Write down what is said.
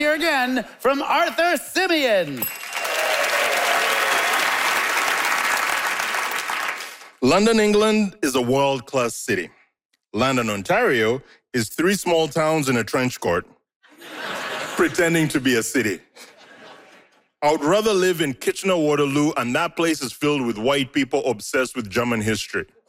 Here again from Arthur Simeon. London, England is a world-class city. London, Ontario is 3 small towns in a trench coat pretending to be a city. I would rather live in Kitchener-Waterloo, and that place is filled with white people obsessed with German history.